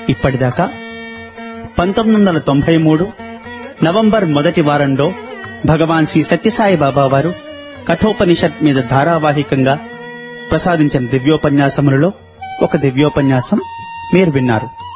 ఇప్పటిదాకా 1993 నవంబర్ మొదటి వారంలో భగవాన్ శ్రీ సత్యసాయి బాబా వారు కఠోపనిషత్ మీద ధారావాహికంగా ప్రసాదించిన దివ్యోపన్యాసములలో ఒక దివ్యోపన్యాసం మీరు విన్నారు.